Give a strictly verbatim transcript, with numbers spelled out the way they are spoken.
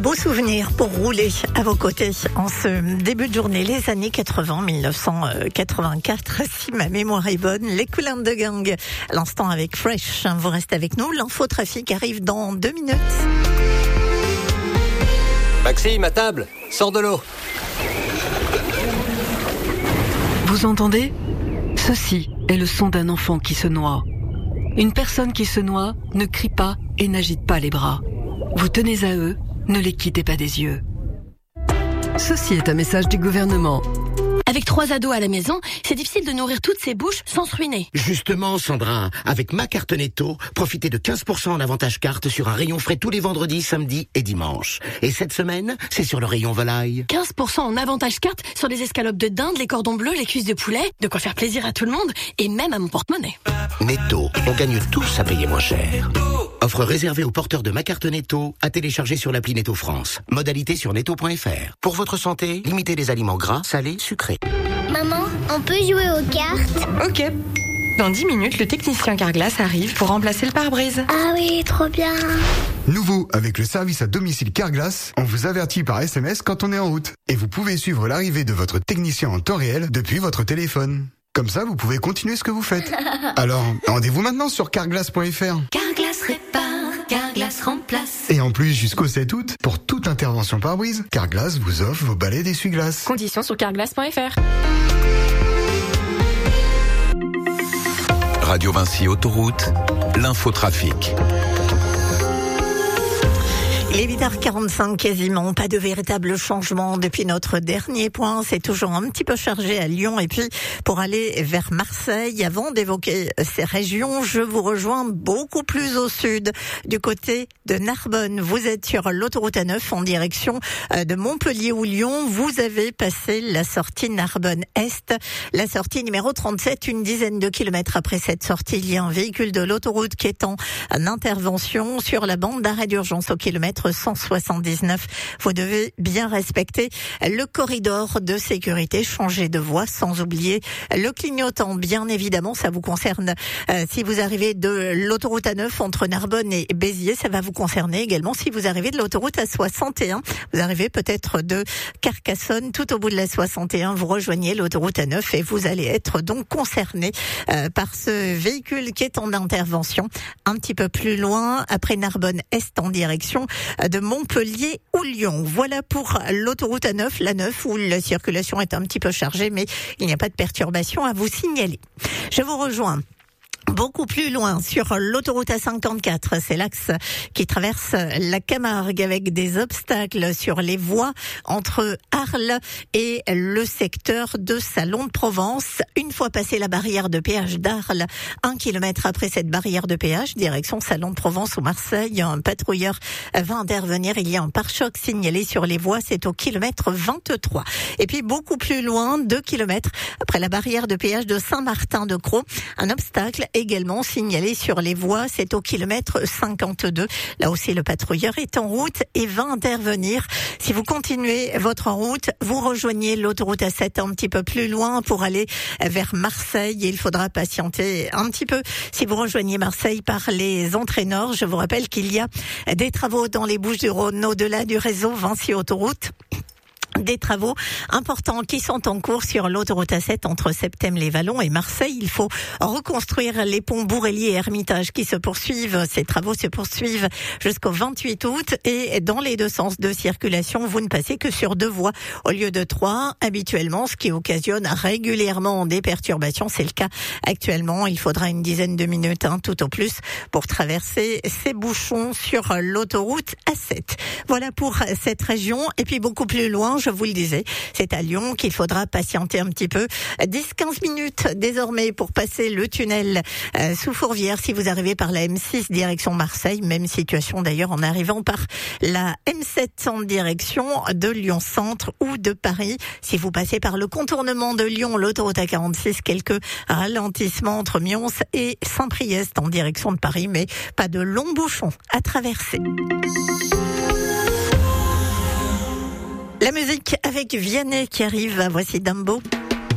beaux souvenirs pour rouler à vos côtés en ce début de journée, les années quatre-vingts, dix-neuf cent quatre-vingt-quatre, si ma mémoire est bonne, les Kool and the Gang, à l'instant avec Fresh. Vous restez avec nous, l'infotrafic arrive dans deux minutes. Maxime, à table, sors de l'eau. Vous entendez ? Ceci est le son d'un enfant qui se noie. Une personne qui se noie ne crie pas et n'agite pas les bras. Vous tenez à eux, ne les quittez pas des yeux. Ceci est un message du gouvernement. Avec trois ados à la maison, c'est difficile de nourrir toutes ces bouches sans se ruiner. Justement, Sandra, avec ma carte Netto, profitez de quinze pour cent en avantage carte sur un rayon frais tous les vendredis, samedis et dimanches. Et cette semaine, c'est sur le rayon volaille. quinze pour cent en avantage carte sur les escalopes de dinde, les cordons bleus, les cuisses de poulet. De quoi faire plaisir à tout le monde et même à mon porte-monnaie. Netto, on gagne tous à payer moins cher. Offre réservée aux porteurs de ma carte Netto, à télécharger sur l'appli Netto France. Modalité sur netto point f r. Pour votre santé, limitez les aliments gras, salés, sucrés. Maman, on peut jouer aux cartes ? Ok. Dans dix minutes, le technicien Carglass arrive pour remplacer le pare-brise. Ah oui, trop bien. Nouveau, avec le service à domicile Carglass, on vous avertit par S M S quand on est en route. Et vous pouvez suivre l'arrivée de votre technicien en temps réel depuis votre téléphone. Comme ça, vous pouvez continuer ce que vous faites. Alors, rendez-vous maintenant sur carglass point f r. Carglass répare, Carglass remplace. Et en plus, jusqu'au sept août, pour toute intervention pare-brise, Carglass vous offre vos balais d'essuie-glace. Conditions sur carglass point f r. Radio Vinci Autoroute, l'infotrafic. Il est huit heures quarante-cinq quasiment, pas de véritable changement depuis notre dernier point. C'est toujours un petit peu chargé à Lyon et puis pour aller vers Marseille. Avant d'évoquer ces régions, je vous rejoins beaucoup plus au sud, du côté de Narbonne. Vous êtes sur l'autoroute A neuf en direction de Montpellier ou Lyon. Vous avez passé la sortie Narbonne-Est, la sortie numéro trente-sept, une dizaine de kilomètres après cette sortie. Il y a un véhicule de l'autoroute qui est en intervention sur la bande d'arrêt d'urgence au kilomètre cent soixante-dix-neuf. Vous devez bien respecter le corridor de sécurité, changer de voie sans oublier le clignotant. Bien évidemment, ça vous concerne euh, si vous arrivez de l'autoroute A neuf entre Narbonne et Béziers. Ça va vous concerner également si vous arrivez de l'autoroute A soixante et un. Vous arrivez peut-être de Carcassonne, tout au bout de la soixante et un. Vous rejoignez l'autoroute A neuf et vous allez être donc concerné euh, par ce véhicule qui est en intervention un petit peu plus loin après Narbonne-Est en direction de Montpellier ou Lyon. Voilà pour l'autoroute A neuf, la neuf, où la circulation est un petit peu chargée, mais il n'y a pas de perturbation à vous signaler. Je vous rejoins beaucoup plus loin sur l'autoroute A cinquante-quatre, c'est l'axe qui traverse la Camargue avec des obstacles sur les voies entre Arles et le secteur de Salon de Provence. Une fois passé la barrière de péage d'Arles, un kilomètre après cette barrière de péage, direction Salon de Provence ou Marseille, un patrouilleur va intervenir. Il y a un pare-choc signalé sur les voies, c'est au kilomètre vingt-trois. Et puis beaucoup plus loin, deux kilomètres après la barrière de péage de Saint-Martin-de-Crau, un obstacle également signalé sur les voies, c'est au kilomètre cinquante-deux. Là aussi, le patrouilleur est en route et va intervenir. Si vous continuez votre route, vous rejoignez l'autoroute A sept un petit peu plus loin pour aller vers Marseille. Il faudra patienter un petit peu. Si vous rejoignez Marseille par les entrées nord, je vous rappelle qu'il y a des travaux dans les Bouches-du-Rhône au-delà du réseau Vinci Autoroute. Des travaux importants qui sont en cours sur l'autoroute A sept entre Septèmes-les-Vallons et Marseille. Il faut reconstruire les ponts Bourrelier et Hermitage qui se poursuivent. Ces travaux se poursuivent jusqu'au vingt-huit août et dans les deux sens de circulation, vous ne passez que sur deux voies au lieu de trois habituellement, ce qui occasionne régulièrement des perturbations. C'est le cas actuellement. Il faudra une dizaine de minutes, hein, tout au plus, pour traverser ces bouchons sur l'autoroute A sept. Voilà pour cette région. Et puis beaucoup plus loin, je vous le disais, c'est à Lyon qu'il faudra patienter un petit peu. dix à quinze minutes désormais pour passer le tunnel euh, sous Fourvière si vous arrivez par la M six direction Marseille. Même situation d'ailleurs en arrivant par la M sept en direction de Lyon-Centre ou de Paris. Si vous passez par le contournement de Lyon, l'autoroute A quarante-six, quelques ralentissements entre Mions et Saint-Priest en direction de Paris, mais pas de longs bouchons à traverser. La musique avec Vianney qui arrive, voici Dumbo.